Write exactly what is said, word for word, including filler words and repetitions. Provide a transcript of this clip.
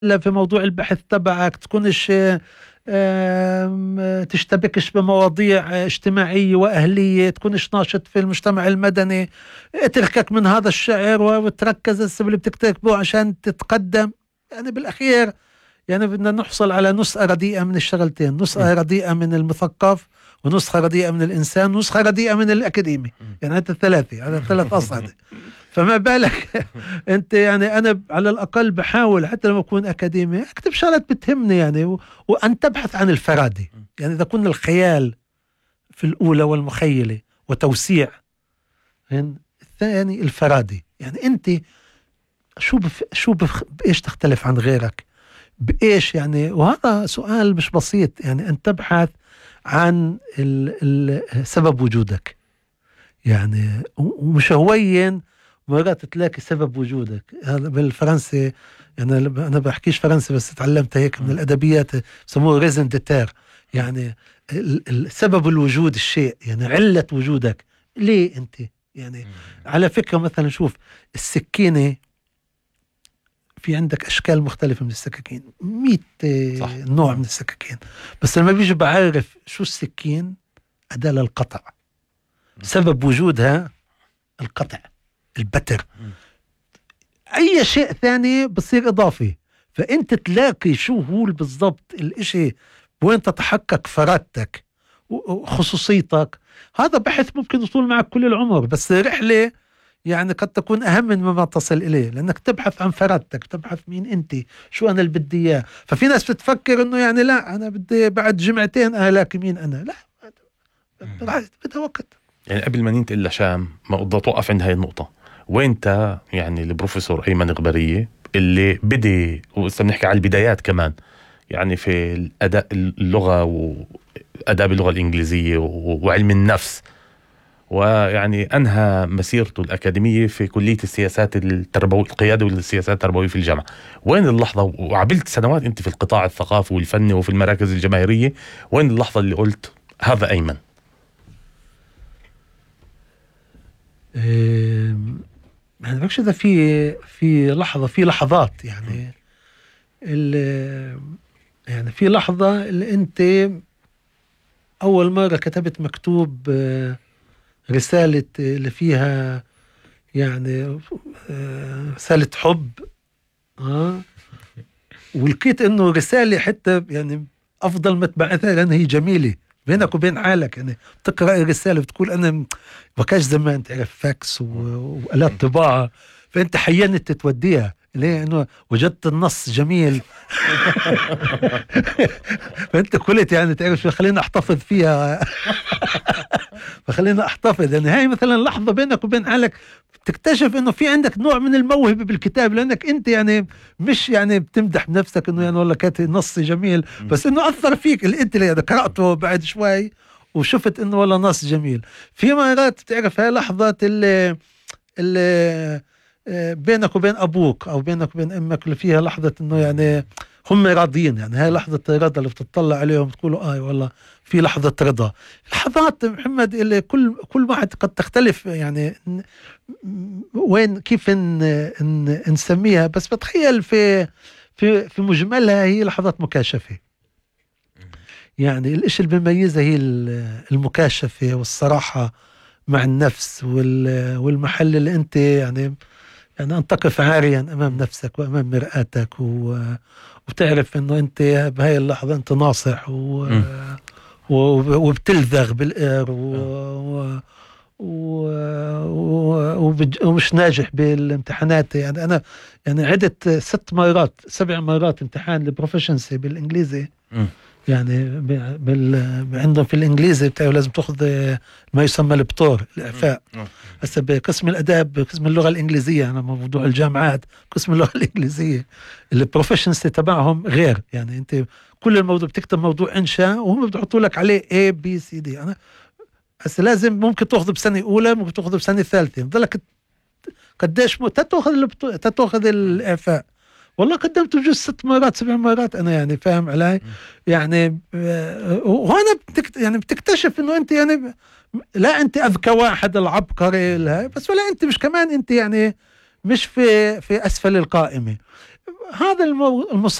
في موضوع البحث تبعك، تكونش آم، تشتبكش بمواضيع اجتماعية وأهلية، تكونش ناشط في المجتمع المدني، اتركك من هذا الشعر وتركز السبب اللي بتكتبه عشان تتقدم. يعني بالأخير يعني بدنا نحصل على نسخة رديئة من الشغلتين، نسخة رديئة من المثقف ونسخة رديئة من الإنسان ونسخة رديئة من الأكاديمي. يعني هذا الثلاثة، هذا الثلاث أصعدة. فما بالك انت يعني انا على الاقل بحاول حتى لما اكون اكاديمي اكتب شغلات بتهمني يعني و... وان تبحث عن الفرادة. يعني اذا كنا الخيال في الاولى والمخيلة وتوسيع، الثاني الفرادة. يعني انت شو بف... شو بف... بايش تختلف عن غيرك بايش يعني. وهذا سؤال مش بسيط، يعني ان تبحث عن ال... ال... سبب وجودك. يعني ومش هوين مرات تلاقي سبب وجودك. هذا بالفرنسي، يعني أنا بحكيش فرنسي بس تعلمت هيك من الأدبيات، سموه ريزن ديتير. يعني السبب الوجود الشيء، يعني علة وجودك ليه أنت. يعني على فكرة مثلا شوف السكينة، في عندك أشكال مختلفة من السكاكين، مئة نوع من السكاكين، بس لما بيجي بعرف شو السكين، أداة للقطع. سبب وجودها القطع، البتر. اي شيء ثاني بصير اضافي. فانت تلاقي شو هو بالضبط الاشي وين تتحقق فرادتك وخصوصيتك. هذا بحث ممكن يطول معك كل العمر، بس رحلة يعني قد تكون اهم من ما تصل اليه، لانك تبحث عن فرادتك، تبحث مين انت، شو انا اللي بدي اياه. ففي ناس بتفكر انه يعني لا انا بدي بعد جمعتين الاقي مين انا. لا، بدها وقت. يعني قبل ما ننتقل لشام ما بدي توقف عند هاي النقطة. وانت يعني البروفيسور أيمن غبرية اللي بدي وبنحكي على البدايات كمان، يعني في الأداء اللغة وأداب اللغة الإنجليزية وعلم النفس، ويعني أنهى مسيرته الأكاديمية في كلية السياسات التربوية، القيادة والسياسات التربوية في الجامعة. وين اللحظة، وعملت سنوات أنت في القطاع الثقافي والفني وفي المراكز الجماهيرية، وين اللحظة اللي قلت هذا أيمن؟ يعني بقولش إذا في في لحظة، في لحظات يعني يعني في لحظة اللي أنت أول مرة كتبت مكتوب رسالة اللي فيها يعني رسالة حب، آه ولقيت إنه رسالة حتى يعني أفضل ما تبعثها لأن هي جميلة بينك وبين حالك. يعني بتقرأ الرسالة بتقول أنا بكاش زمان تعرف فاكس وآلات طباعة، فأنت حينت تتوديها ليه؟ إنه وجدت النص جميل فأنت قلت يعني تعرف خلينا أحتفظ فيها فخلينا أحتفظ. يعني هاي مثلا لحظة بينك وبين حالك تكتشف إنه في عندك نوع من الموهبة بالكتاب، لأنك أنت يعني مش يعني بتمدح بنفسك إنه يعني والله كانت نص جميل، بس إنه أثر فيك اللي أنت اللي قرأته بعد شوي وشفت إنه والله نص جميل. في مرات بتعرف هاي لحظة اللي اللي بينك وبين أبوك أو بينك وبين أمك اللي فيها لحظة إنه يعني هم راضيين. يعني هاي لحظة الرضا اللي بتطلع عليهم تقولوا آه والله في لحظة رضا. لحظات محمد اللي كل كل واحد قد تختلف يعني وين كيف إن إن نسميها، بس بتخيل في في في مجملها هي لحظات مكاشفة. يعني الإشي اللي بيميزها هي المكاشفة والصراحة مع النفس والمحل اللي أنت يعني يعني أن تقف عاريا أمام نفسك وأمام مرآتك وتعرف إنه أنت بهاي اللحظة أنت ناصح و وبتلذغ بالقير و ومش ناجح بالامتحانات. يعني أنا يعني عدت ست مرات سبع مرات امتحان البروفيشنسي بالإنجليزي. يعني بال... عندهم في الإنجليزي بتاعه لازم تأخذ ما يسمى البطور الإعفاء. هسه بقسم الأداب بقسم اللغة الإنجليزية، أنا موضوع الجامعات قسم اللغة الإنجليزية البروفيشنسي تبعهم غير. يعني أنت كل الموضوع بتكتب موضوع إنشاء وهم بتحطوا لك عليه A B C D. أنا هسه لازم ممكن تأخذه بسنة أولى ممكن تأخذه بسنة ثالثة، بضلك قديش م... تأخذ البطو... تأخذ الإعفاء. والله قدمت بجوز ست مرات سبع مرات أنا يعني فاهم علي. يعني وهنا بتكت يعني بتكتشف إنه أنت يعني لا أنت أذكى واحد العبقري بس، ولا أنت مش كمان أنت يعني مش في في أسفل القائمة. هذا المو...